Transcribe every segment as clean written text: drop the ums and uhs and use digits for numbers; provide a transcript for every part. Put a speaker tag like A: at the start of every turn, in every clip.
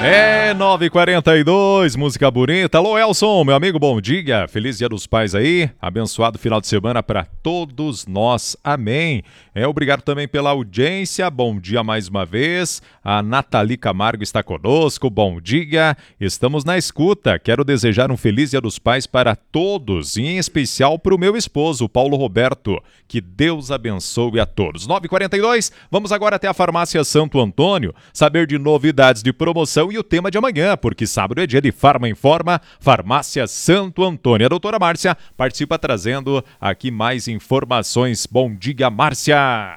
A: É 9h42, música bonita. Alô, Elson, meu amigo, bom dia. Feliz Dia dos Pais aí. Abençoado final de semana para todos nós. Amém. Obrigado também pela audiência. Bom dia mais uma vez. A Nathalie Camargo está conosco. Bom dia. Estamos na escuta. Quero desejar um feliz Dia dos Pais para todos, e em especial para o meu esposo, Paulo Roberto. Que Deus abençoe a todos. 9h42, vamos agora até a Farmácia Santo Antônio, saber de novidades de promoção e o tema de amanhã, porque sábado é dia de Farma Informa, Farmácia Santo Antônio. A doutora Márcia participa trazendo aqui mais informações. Bom dia, Márcia!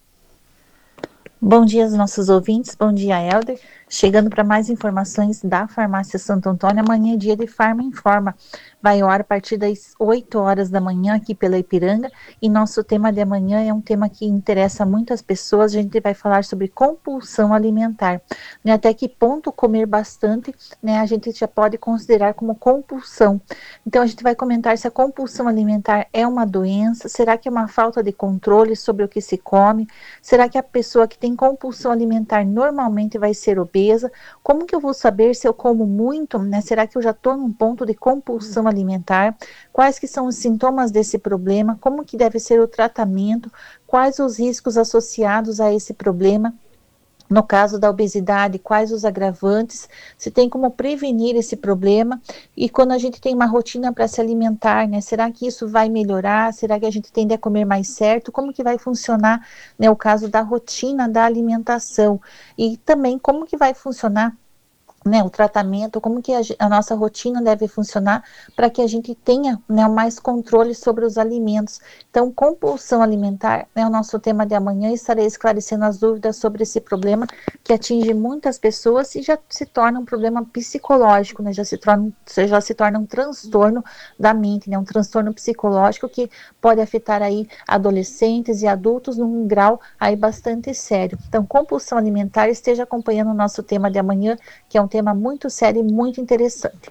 B: Bom dia aos nossos ouvintes, bom dia, Helder. Chegando para mais informações da Farmácia Santo Antônio, amanhã é dia de Farma Informa. Vai ao ar a partir das 8 horas da manhã aqui pela Ipiranga, e nosso tema de amanhã é um tema que interessa muitas pessoas. A gente vai falar sobre compulsão alimentar, né? Até que ponto comer bastante, né, a gente já pode considerar como compulsão. Então a gente vai comentar se a compulsão alimentar é uma doença, será que é uma falta de controle sobre o que se come, será que a pessoa que tem compulsão alimentar normalmente vai ser obesa? Como que eu vou saber se eu como muito, né? Será que eu já estou num ponto de compulsão alimentar? Quais que são os sintomas desse problema? Como que deve ser o tratamento? Quais os riscos associados a esse problema? No caso da obesidade, quais os agravantes? Se tem como prevenir esse problema? E quando a gente tem uma rotina para se alimentar, né? Será que isso vai melhorar? Será que a gente tende a comer mais certo? Como que vai funcionar, né, o caso da rotina da alimentação? E também como que vai funcionar, né, o tratamento, como que a nossa rotina deve funcionar para que a gente tenha, né, mais controle sobre os alimentos. Então, compulsão alimentar é o nosso tema de amanhã. Estarei esclarecendo as dúvidas sobre esse problema que atinge muitas pessoas e já se torna um problema psicológico, né, já se torna um transtorno da mente, né, um transtorno psicológico que pode afetar aí adolescentes e adultos num grau aí bastante sério. Então, compulsão alimentar, esteja acompanhando o nosso tema de amanhã, que é um tema muito sério e muito interessante.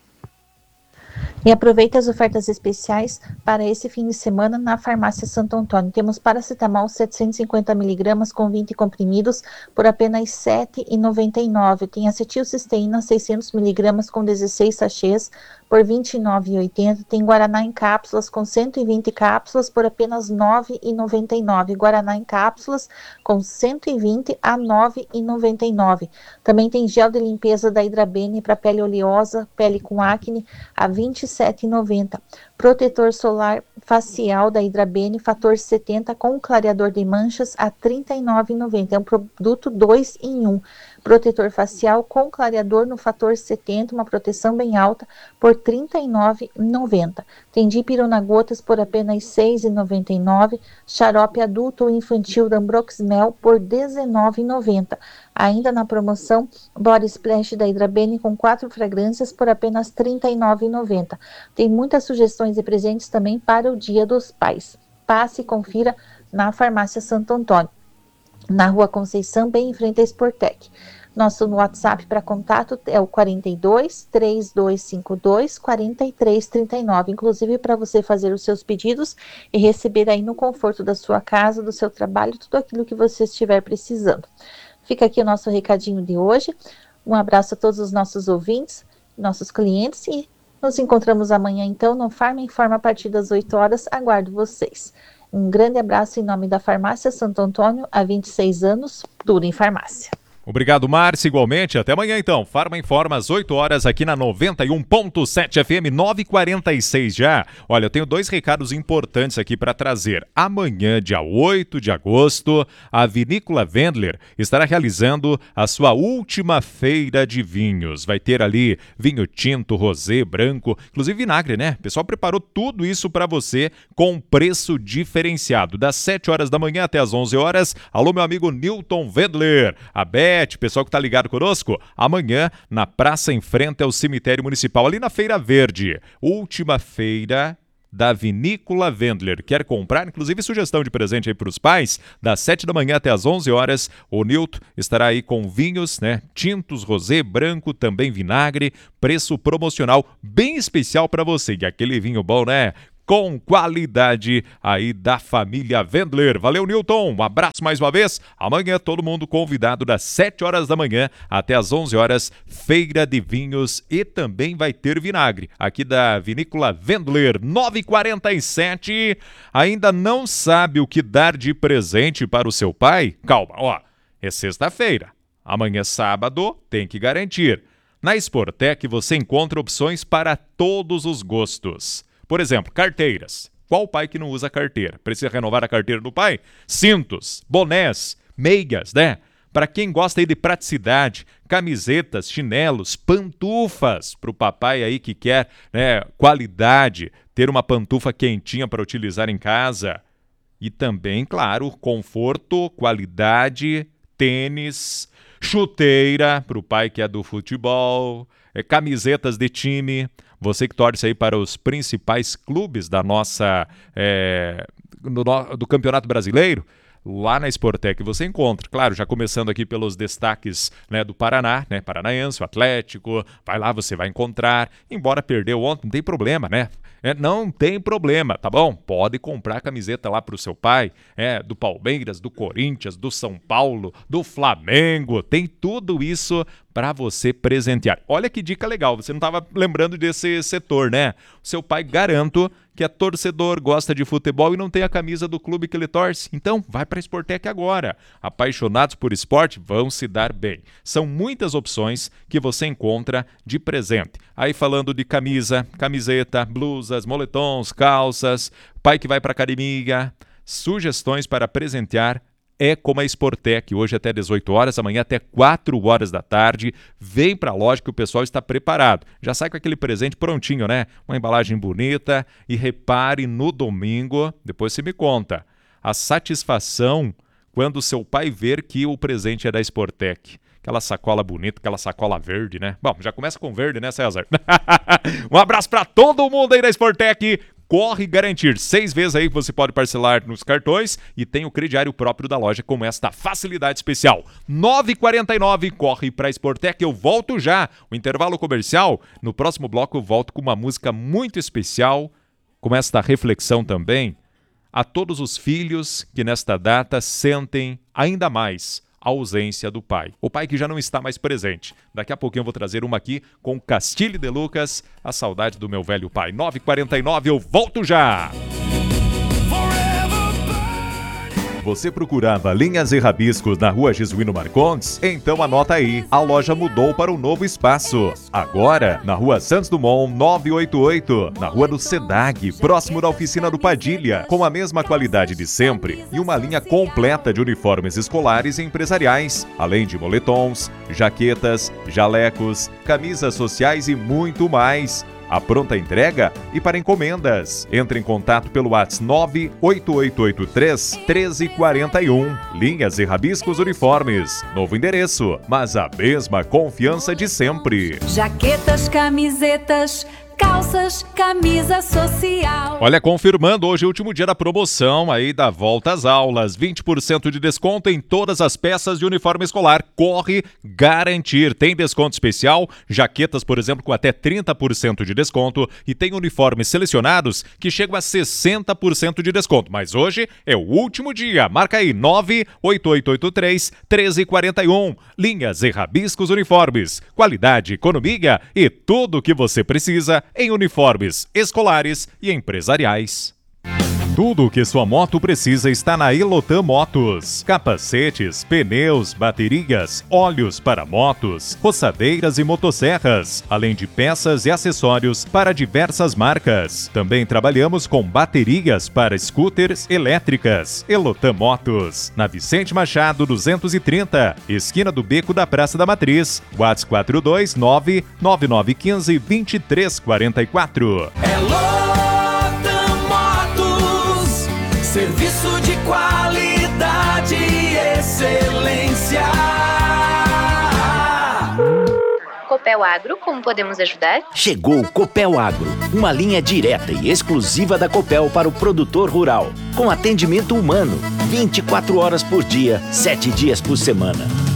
B: E aproveita as ofertas especiais para esse fim de semana na Farmácia Santo Antônio. Temos paracetamol 750mg com 20 comprimidos por apenas R$ 7,99. Tem acetilcisteína 600mg com 16 sachês por R$ 29,80. Tem Guaraná em cápsulas com 120 cápsulas por apenas R$ 9,99. Guaraná em cápsulas com 120 a R$ 9,99. Também tem gel de limpeza da Hidrabene para pele oleosa, pele com acne, a R$ 27,90. Protetor solar facial da Hidrabene, fator 70 com clareador de manchas, a R$ 39,90. É um produto 2 em 1. Protetor facial com clareador no fator 70, uma proteção bem alta, por R$ 39,90. Tem dipirona gotas por apenas R$ 6,99. Xarope adulto ou infantil da Ambroxmel por R$ 19,90. Ainda na promoção, Body Splash da Hidrabene com 4 fragrâncias por apenas R$ 39,90. Tem muitas sugestões de presentes também para o Dia dos Pais. Passe e confira na Farmácia Santo Antônio, na Rua Conceição, bem em frente à Sportec. Nosso WhatsApp para contato é o 42 3252 4339, inclusive para você fazer os seus pedidos e receber aí no conforto da sua casa, do seu trabalho, tudo aquilo que você estiver precisando. Fica aqui o nosso recadinho de hoje. Um abraço a todos os nossos ouvintes, nossos clientes, e nos encontramos amanhã então no Farma Informa a partir das 8 horas. Aguardo vocês. Um grande abraço em nome da Farmácia Santo Antônio, há 26 anos, tudo em farmácia.
A: Obrigado, Márcia, igualmente. Até amanhã, então. Farma Informa às 8 horas aqui na 91.7 FM, 9h46 já. Olha, eu tenho 2 recados importantes aqui para trazer. Amanhã, dia 8 de agosto, a Vinícola Wendler estará realizando a sua última feira de vinhos. Vai ter ali vinho tinto, rosé, branco, inclusive vinagre, né? O pessoal preparou tudo isso para você com preço diferenciado. Das 7 horas da manhã até as 11 horas. Alô, meu amigo Newton Wendler. Aberto. Pessoal que tá ligado conosco, amanhã na praça em frente ao cemitério municipal, ali na Feira Verde, última feira da Vinícola Wendler. Quer comprar? Inclusive sugestão de presente aí para os pais, das 7 da manhã até as 11 horas, o Nilton estará aí com vinhos, né? Tintos, rosé, branco, também vinagre, preço promocional bem especial para você. E aquele vinho bom, né? com qualidade aí da família Wendler. Valeu, Newton. Um abraço mais uma vez. Amanhã todo mundo convidado das 7 horas da manhã até as 11 horas, feira de vinhos e também vai ter vinagre aqui da Vinícola Wendler. 9h47. Ainda não sabe o que dar de presente para o seu pai? Calma, ó. É sexta-feira. Amanhã, sábado, tem que garantir. Na Sportec você encontra opções para todos os gostos. Por exemplo, carteiras. Qual pai que não usa carteira? Precisa renovar a carteira do pai? Cintos, bonés, meias, né? Para quem gosta aí de praticidade, camisetas, chinelos, pantufas para o papai aí que quer, né, qualidade, ter uma pantufa quentinha para utilizar em casa. E também, claro, conforto, qualidade, tênis, chuteira para o pai que é do futebol, camisetas de time. Você que torce aí para os principais clubes da nossa do Campeonato Brasileiro, lá na Sportec você encontra, claro, já começando aqui pelos destaques, né, do Paraná, né, Paranaense, o Atlético, vai lá, você vai encontrar, embora perdeu ontem, não tem problema, né? Não tem problema, tá bom? Pode comprar camiseta lá pro seu pai, do Palmeiras, do Corinthians, do São Paulo, do Flamengo, tem tudo isso para você presentear. Olha que dica legal, você não estava lembrando desse setor, né? O seu pai, garanto que é torcedor, gosta de futebol e não tem a camisa do clube que ele torce. Então, vai para a Sportec agora. Apaixonados por esporte vão se dar bem. São muitas opções que você encontra de presente. Aí falando de camisa, camiseta, blusas, moletons, calças, pai que vai para academia, sugestões para presentear é como a Sportec, hoje até 18 horas, amanhã até 4 horas da tarde. Vem para a loja que o pessoal está preparado. Já sai com aquele presente prontinho, né? Uma embalagem bonita. E repare no domingo, depois você me conta, a satisfação quando seu pai ver que o presente é da Sportec. Aquela sacola bonita, aquela sacola verde, né? Bom, já começa com verde, né, César? Um abraço para todo mundo aí da Sportec. Corre garantir 6 vezes aí que você pode parcelar nos cartões e tem o crediário próprio da loja com esta facilidade especial. 9h49, corre para a Sportec, eu volto já. O intervalo comercial, no próximo bloco eu volto com uma música muito especial, com esta reflexão também, a todos os filhos que nesta data sentem ainda mais a ausência do pai. O pai que já não está mais presente. Daqui a pouquinho eu vou trazer uma aqui com Castilho de Lucas, a saudade do meu velho pai. 9h49, eu volto já! Você procurava linhas e rabiscos na Rua Jesuíno Marcondes? Então anota aí, a loja mudou para um novo espaço. Agora, na Rua Santos Dumont 988, na Rua do SEDAG, próximo da oficina do Padilha, com a mesma qualidade de sempre e uma linha completa de uniformes escolares e empresariais, além de moletons, jaquetas, jalecos, camisas sociais e muito mais. A pronta entrega e para encomendas. Entre em contato pelo WhatsApp 98883 1341. Linhas e rabiscos uniformes. Novo endereço, mas a mesma confiança de sempre.
C: Jaquetas, camisetas, calças, camisa social.
A: Olha, confirmando hoje o último dia da promoção aí da volta às aulas. 20% de desconto em todas as peças de uniforme escolar. Corre garantir. Tem desconto especial, jaquetas, por exemplo, com até 30% de desconto. E tem uniformes selecionados que chegam a 60% de desconto. Mas hoje é o último dia. Marca aí, 98883 1341. Linhas e rabiscos uniformes. Qualidade, economia e tudo o que você precisa em uniformes escolares e empresariais. Tudo o que sua moto precisa está na Elotan Motos. Capacetes, pneus, baterias, óleos para motos, roçadeiras e motosserras, além de peças e acessórios para diversas marcas. Também trabalhamos com baterias para scooters elétricas. Elotan Motos, na Vicente Machado 230, esquina do Beco da Praça da Matriz. WhatsApp 429-9915-2344.
D: Serviço de qualidade e excelência.
E: Copel Agro, como podemos ajudar?
F: Chegou o Copel Agro, uma linha direta e exclusiva da Copel para o produtor rural, com atendimento humano, 24 horas por dia, 7 dias por semana.